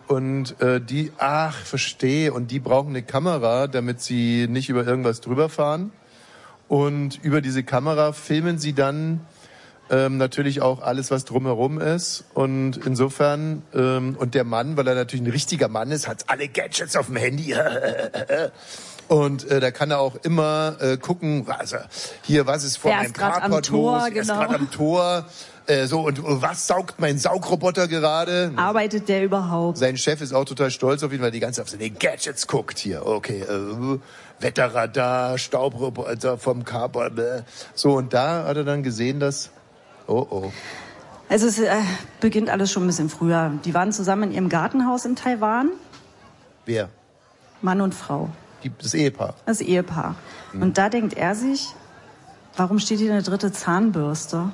Und verstehe. Und die brauchen eine Kamera, damit sie nicht über irgendwas drüber fahren. Und über diese Kamera filmen sie dann natürlich auch alles, was drumherum ist. Und insofern, und der Mann, weil er natürlich ein richtiger Mann ist, hat alle Gadgets auf dem Handy. Und da kann er auch immer gucken, also hier, was ist vor meinem Carport los? Er ist gerade am Tor. Und was saugt mein Saugroboter gerade? Arbeitet der überhaupt? Sein Chef ist auch total stolz auf ihn, weil die ganze Zeit auf seine Gadgets guckt hier. Okay, Wetterradar, Staubroboter vom Carport. So, und da hat er dann gesehen, dass... Oh. Also es beginnt alles schon ein bisschen früher. Die waren zusammen in ihrem Gartenhaus in Taiwan. Wer? Mann und Frau. Das Ehepaar? Das Ehepaar. Und da denkt er sich, warum steht hier eine dritte Zahnbürste?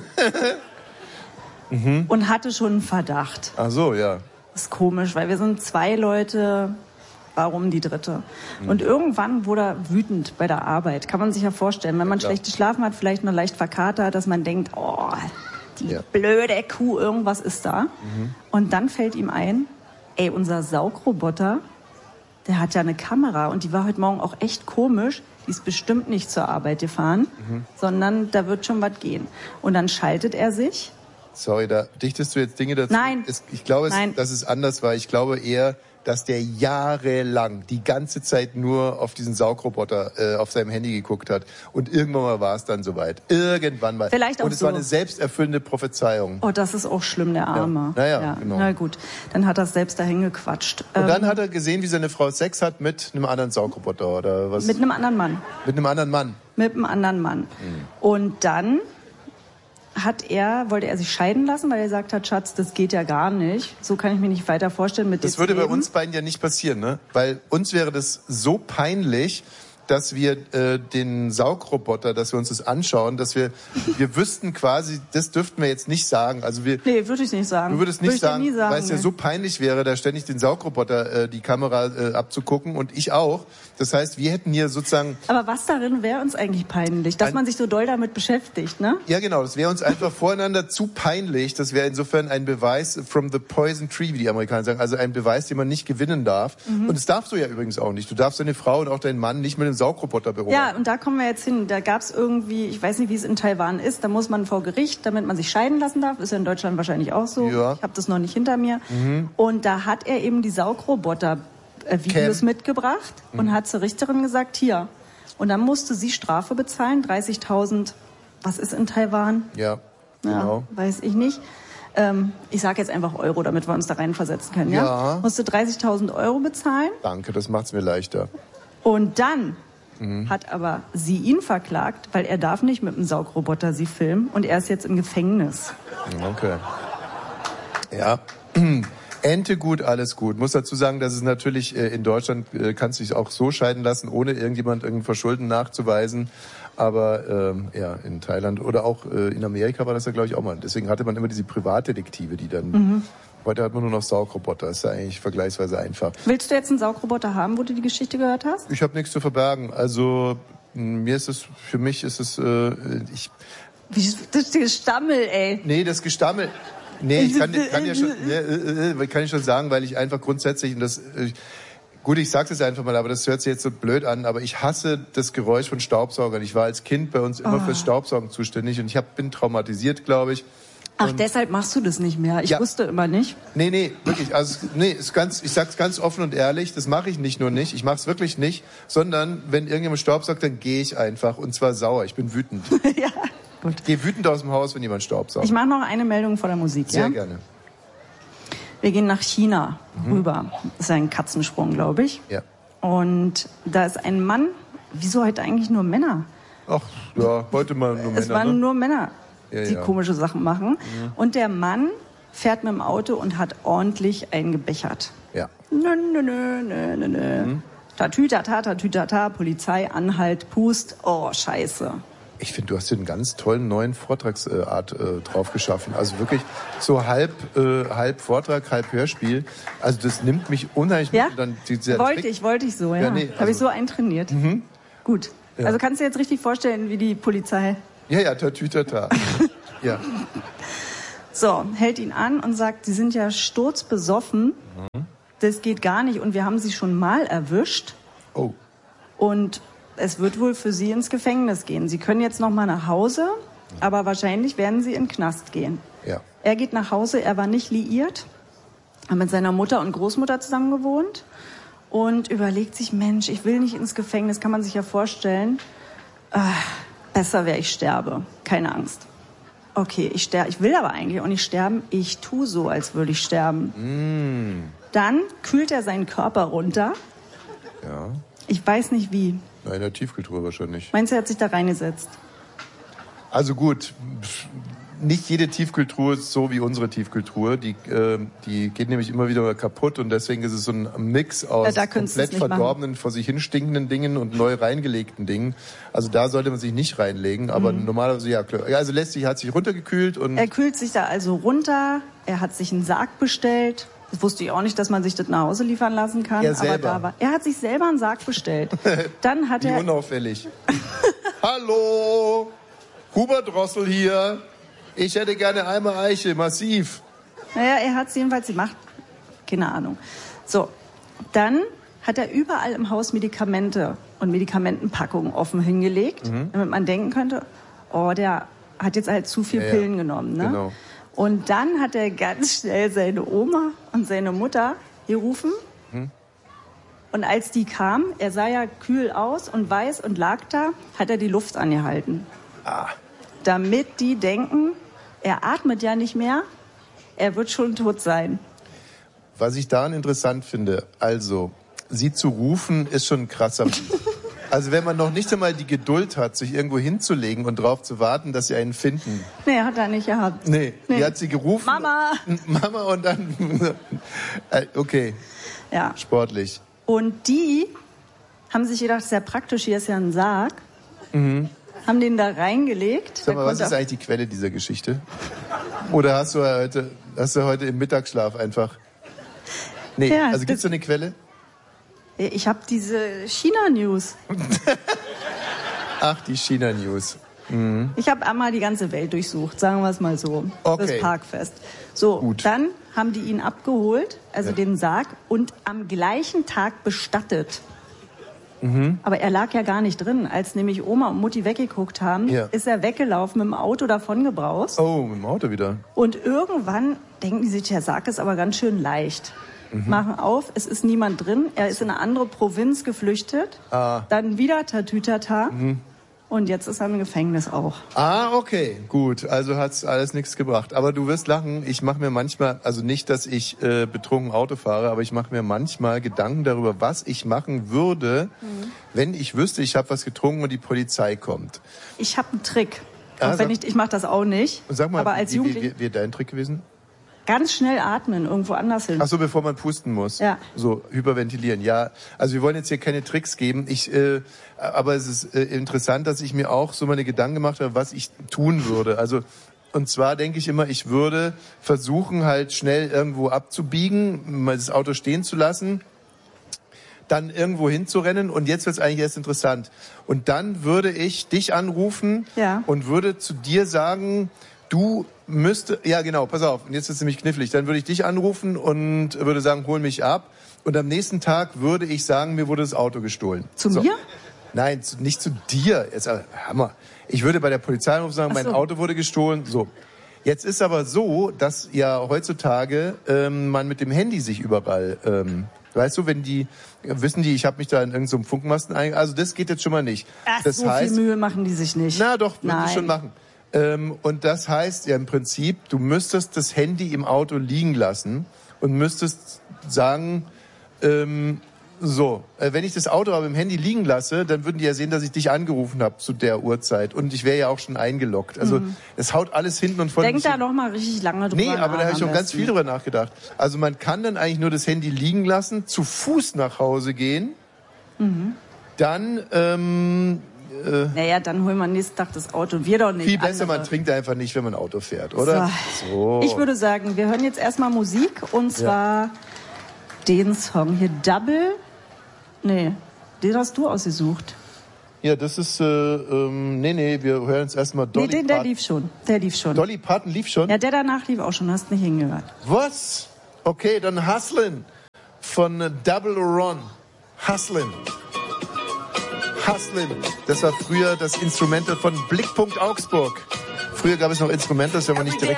Und hatte schon einen Verdacht. Ach so, ja. Das ist komisch, weil wir sind 2 Leute, warum die dritte? Und irgendwann wurde er wütend bei der Arbeit. Kann man sich ja vorstellen, wenn man schlecht geschlafen hat, vielleicht nur leicht verkatert, dass man denkt, oh, die blöde Kuh, irgendwas ist da. Und dann fällt ihm ein, ey, unser Saugroboter, der hat ja eine Kamera und die war heute Morgen auch echt komisch. Die ist bestimmt nicht zur Arbeit gefahren, sondern da wird schon was gehen. Und dann schaltet er sich. Sorry, da dichtest du jetzt Dinge dazu? Nein. Ich glaube, dass es anders war. Ich glaube eher, dass der jahrelang die ganze Zeit nur auf diesen Saugroboter auf seinem Handy geguckt hat. Und irgendwann mal war es dann soweit. Irgendwann mal. Vielleicht auch und es war eine selbsterfüllende Prophezeiung. Oh, das ist auch schlimm, der Arme. Ja. Genau. Na gut, dann hat er es selbst dahin gequatscht. Und dann hat er gesehen, wie seine Frau Sex hat mit einem anderen Saugroboter oder was? Mit einem anderen Mann. Mit einem anderen Mann. Mit einem anderen Mann. Und dann wollte er sich scheiden lassen, weil er gesagt hat, Schatz, das geht ja gar nicht. So kann ich mir nicht weiter vorstellen mit dir. Das würde bei uns beiden ja nicht passieren, ne? Weil uns wäre das so peinlich, dass wir den Saugroboter, dass wir uns das anschauen, dass wir wüssten quasi, das dürften wir jetzt nicht sagen. Also nee, würde ich nicht sagen. Du würdest nicht sagen, weil es ja so peinlich wäre, da ständig den Saugroboter die Kamera abzugucken und ich auch. Das heißt, wir hätten hier sozusagen... Aber was darin wäre uns eigentlich peinlich? Dass man sich so doll damit beschäftigt, ne? Ja, genau. Das wäre uns einfach voreinander zu peinlich. Das wäre insofern ein Beweis from the poison tree, wie die Amerikaner sagen. Also ein Beweis, den man nicht gewinnen darf. Und das darfst du ja übrigens auch nicht. Du darfst deine Frau und auch deinen Mann nicht mit einem Saugroboter beobachten. Ja, und da kommen wir jetzt hin. Da gab es irgendwie, ich weiß nicht, wie es in Taiwan ist, da muss man vor Gericht, damit man sich scheiden lassen darf. Ist ja in Deutschland wahrscheinlich auch so. Ja. Ich habe das noch nicht hinter mir. Und da hat er eben die Saugroboter Videos mitgebracht und hat zur Richterin gesagt, hier. Und dann musste sie Strafe bezahlen, 30.000, was ist in Taiwan? Ja, genau. Weiß ich nicht. Ich sage jetzt einfach Euro, damit wir uns da reinversetzen können. Ja. Musste 30.000 Euro bezahlen. Danke, das macht's mir leichter. Und dann hat aber sie ihn verklagt, weil er darf nicht mit dem Saugroboter sie filmen und er ist jetzt im Gefängnis. Okay. Ja. Ente gut, alles gut. Muss dazu sagen, dass es natürlich in Deutschland kannst du dich auch so scheiden lassen, ohne irgendjemand irgendein Verschulden nachzuweisen. Aber in Thailand oder auch in Amerika war das ja, glaube ich, auch mal. Deswegen hatte man immer diese Privatdetektive, die dann... Heute hat man nur noch Saugroboter. Das ist ja eigentlich vergleichsweise einfach. Willst du jetzt einen Saugroboter haben, wo du die Geschichte gehört hast? Ich habe nichts zu verbergen. Also für mich ist es... Das Gestammel, ey. Nee, das Gestammel... Nee, ich kann ich schon sagen, weil ich einfach grundsätzlich, gut, ich sag's jetzt einfach mal, aber das hört sich jetzt so blöd an, aber ich hasse das Geräusch von Staubsaugern. Ich war als Kind bei uns immer fürs Staubsaugen zuständig und ich bin traumatisiert, glaube ich. Ach, deshalb machst du das nicht mehr. Ich wusste immer nicht. Nee, wirklich. Also, ich sag's ganz offen und ehrlich, das mache ich nicht nur nicht, ich mach's wirklich nicht, sondern wenn irgendjemand Staubsaugt, dann gehe ich einfach und zwar sauer. Ich bin wütend. Ja. Gut. Ich gehe wütend aus dem Haus, wenn jemand staubsaugt. Ich mache noch eine Meldung vor der Musik. Sehr gerne. Wir gehen nach China rüber. Das ist ein Katzensprung, glaube ich. Ja. Und da ist ein Mann. Wieso heute eigentlich nur Männer? Ach, ja, heute mal nur Männer. Es waren nur Männer, die ja. komische Sachen machen. Und der Mann fährt mit dem Auto und hat ordentlich eingebechert. Ja. Tatütata, Polizei, Anhalt, Pust. Oh, scheiße. Ich finde, du hast hier einen ganz tollen neuen Vortragsart drauf geschaffen. Also wirklich so halb Vortrag, halb Hörspiel. Also das nimmt mich unheimlich mit. Und dann wollte ich so, ja. Habe ich so eintrainiert. Gut. Ja. Also kannst du dir jetzt richtig vorstellen, wie die Polizei... Ja, Tatütata. Ja. So, hält ihn an und sagt, Sie sind ja sturzbesoffen. Das geht gar nicht und wir haben Sie schon mal erwischt. Oh. Und es wird wohl für Sie ins Gefängnis gehen. Sie können jetzt noch mal nach Hause, aber wahrscheinlich werden Sie in den Knast gehen. Ja. Er geht nach Hause, er war nicht liiert, hat mit seiner Mutter und Großmutter zusammen gewohnt und überlegt sich, Mensch, ich will nicht ins Gefängnis, kann man sich ja vorstellen. Besser wäre, ich sterbe. Keine Angst. Okay, ich will aber eigentlich auch nicht sterben. Ich tue so, als würde ich sterben. Dann kühlt er seinen Körper runter. Ja. Ich weiß nicht wie. Na, in der Tiefkühltruhe wahrscheinlich. Meinst du, er hat sich da reingesetzt? Also gut, nicht jede Tiefkühltruhe ist so wie unsere Tiefkühltruhe. Die geht nämlich immer wieder kaputt und deswegen ist es so ein Mix aus komplett verdorbenen, vor sich hin stinkenden Dingen und neu reingelegten Dingen. Also da sollte man sich nicht reinlegen, aber normalerweise ja klar. Ja, also hat sich runtergekühlt und... Er kühlt sich da also runter, er hat sich einen Sarg bestellt. Das wusste ich auch nicht, dass man sich das nach Hause liefern lassen kann. Er hat sich selber einen Sarg bestellt. Dann hat Wie unauffällig. Hallo, Hubert Drossel hier. Ich hätte gerne einmal Eiche, massiv. Naja, er hat es jedenfalls gemacht. Keine Ahnung. So, dann hat er überall im Haus Medikamente und Medikamentenpackungen offen hingelegt, damit man denken könnte, oh, der hat jetzt halt zu viel Pillen genommen. Ne? Genau. Und dann hat er ganz schnell seine Oma und seine Mutter gerufen. Und als die kamen, er sah ja kühl aus und weiß und lag da, hat er die Luft angehalten. Damit die denken, er atmet ja nicht mehr, er wird schon tot sein. Was ich daran interessant finde, also, sie zu rufen, ist schon ein krasser. Also wenn man noch nicht einmal die Geduld hat, sich irgendwo hinzulegen und darauf zu warten, dass sie einen finden. Nee, hat er nicht gehabt. Nee, die hat sie gerufen. Mama! Mama und dann... Okay, ja. Sportlich. Und die haben sich gedacht, sehr praktisch, hier ist ja ein Sarg. Haben den da reingelegt. Sag mal, was ist eigentlich die Quelle dieser Geschichte? Oder hast du heute im Mittagsschlaf einfach... Nee, ja, also gibt's da eine Quelle? Ich habe diese China-News. Ach, die China-News. Ich habe einmal die ganze Welt durchsucht, sagen wir es mal so. Okay. Das Parkfest. So, gut. Dann haben die ihn abgeholt, also den Sarg, und am gleichen Tag bestattet. Aber er lag ja gar nicht drin. Als nämlich Oma und Mutti weggeguckt haben, ist er weggelaufen, mit dem Auto davongebraust. Oh, mit dem Auto wieder. Und irgendwann denken die sich, der Sarg ist aber ganz schön leicht. Machen auf, es ist niemand drin. Er ist in eine andere Provinz geflüchtet. Dann wieder Tatütata. Und jetzt ist er im Gefängnis auch. Okay, gut. Also hat's alles nichts gebracht. Aber du wirst lachen, ich mache mir manchmal, also nicht, dass ich betrunken Auto fahre, aber ich mache mir manchmal Gedanken darüber, was ich machen würde, wenn ich wüsste, ich habe was getrunken und die Polizei kommt. Ich habe einen Trick. Auch wenn ich mache das auch nicht. Sag mal, aber als Jugendliche wie dein Trick gewesen? Ganz schnell atmen, irgendwo anders hin. Ach so, bevor man pusten muss. Ja. So, hyperventilieren. Ja, also wir wollen jetzt hier keine Tricks geben. Aber es ist interessant, dass ich mir auch so meine Gedanken gemacht habe, was ich tun würde. Also, und zwar denke ich immer, ich würde versuchen, halt schnell irgendwo abzubiegen, mal das Auto stehen zu lassen, dann irgendwo hinzurennen und jetzt wird es eigentlich erst interessant. Und dann würde ich dich anrufen und würde zu dir sagen, ja genau, pass auf, und jetzt ist es nämlich knifflig, dann würde ich dich anrufen und würde sagen, hol mich ab und am nächsten Tag würde ich sagen, mir wurde das Auto gestohlen. Zu mir? Nein, nicht zu dir, jetzt, Hammer. Ich würde bei der Polizei anrufen sagen, mein Auto wurde gestohlen, so. Jetzt ist aber so, dass ja heutzutage man mit dem Handy sich überall, weißt du, wissen die, ich habe mich da in irgendeinem Funkmasten also das geht jetzt schon mal nicht. Das so heißt, viel Mühe machen die sich nicht. Na doch, würden die schon machen. Und das heißt ja im Prinzip, du müsstest das Handy im Auto liegen lassen und müsstest sagen, wenn ich das Auto aber im Handy liegen lasse, dann würden die ja sehen, dass ich dich angerufen habe zu der Uhrzeit und ich wäre ja auch schon eingeloggt. Also es haut alles hinten und vorne. Denk da doch mal richtig lange drüber nach. Nee, aber da habe ich schon ganz viel drüber nachgedacht. Also man kann dann eigentlich nur das Handy liegen lassen, zu Fuß nach Hause gehen, dann naja, dann holen wir nächsten Tag das Auto. Wir doch nicht. Viel besser, man trinkt einfach nicht, wenn man Auto fährt, oder? So. Ich würde sagen, wir hören jetzt erstmal Musik und zwar den Song hier, Double. Nee, den hast du ausgesucht. Ja, das ist, nee, wir hören jetzt erstmal Dolly Parton. Der lief schon. Dolly Parton lief schon? Ja, der danach lief auch schon, hast nicht hingehört. Was? Okay, dann Hustlin' von Double Ron. Hustlin'. Das war früher das Instrumental von Blickpunkt Augsburg. Früher gab es noch Instrumentals, wenn man nicht direkt